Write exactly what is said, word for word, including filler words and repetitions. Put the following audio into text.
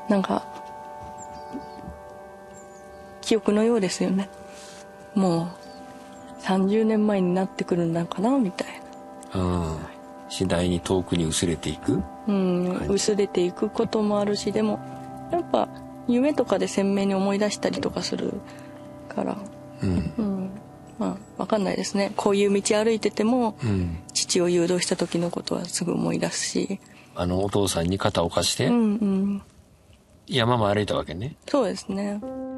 なんか記憶のようですよね。もうさんじゅうねんまえになってくるんだかなみたいな。 うん、次第に遠くに薄れていく、 うん、薄れていくこともあるし、でもやっぱ夢とかで鮮明に思い出したりとかするから、 うんうん、まあ分かんないですね。こういう道歩いてても、うん、父を誘導した時のことはすぐ思い出すし、 あのお父さんに肩を貸して、 うんうん、 山も歩いたわけね。 そうですね。